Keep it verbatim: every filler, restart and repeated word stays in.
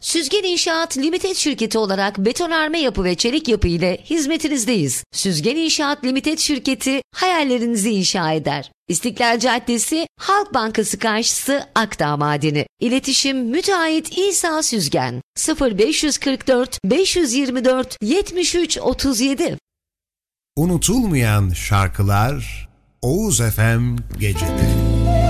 Süzgen İnşaat Limited şirketi olarak betonarme yapı ve çelik yapı ile hizmetinizdeyiz. Süzgen İnşaat Limited şirketi hayallerinizi inşa eder. İstiklal Caddesi, Halk Bankası karşısı, Akdağ Madeni. İletişim müteahhit İsa Süzgen. sıfır beş kırk dört beş yirmi dört yetmiş üç otuz yedi. Unutulmayan şarkılar Oğuz F M Gece'de.